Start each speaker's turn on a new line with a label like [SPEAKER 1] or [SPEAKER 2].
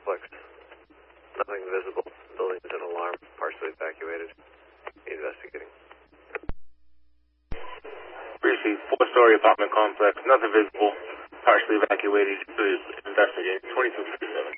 [SPEAKER 1] complex. Nothing visible. Building is an alarm. Partially evacuated. Investigating.
[SPEAKER 2] Precinct 4-story apartment complex. Nothing visible. Partially evacuated. Investigating. 2237.